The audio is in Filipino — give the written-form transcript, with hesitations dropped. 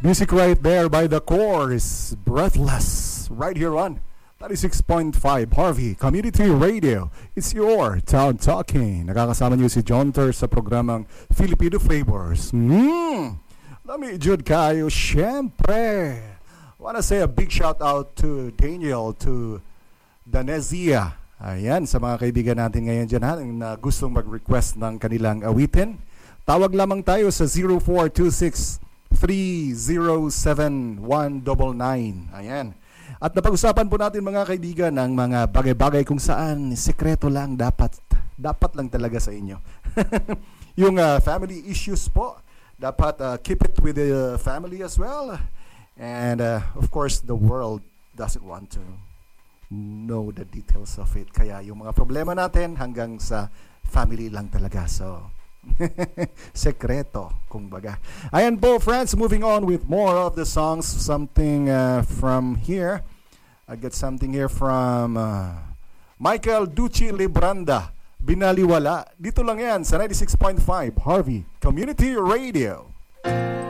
Music right there by The Course, Breathless, right here on 36.5 Harvey Community Radio. It's your Town Talking. Nakakasama niyo si John Ter sa programang Filipino Flavors. Lamig-jud kayo, syempre. Wanna say a big shout out to Daniel, to Danezia. Ayan, sa mga kaibigan natin ngayon dyan na gustong mag-request ng kanilang awitin. Tawag lamang tayo sa 0426-307-199. Ayan. At napag-usapan po natin mga kaibigan ng mga bagay-bagay kung saan sekreto lang dapat lang talaga sa inyo. Yung family issues po, dapat keep it with the family as well. And of course, the world doesn't want to know the details of it. Kaya yung mga problema natin hanggang sa family lang talaga. So, sekreto, kumbaga. Ayan po, friends, moving on with more of the songs. Something from here. I got something here from Michael Ducci Libranda, Binaliwala. Dito lang yan sa 96.5 Harvey Community Radio.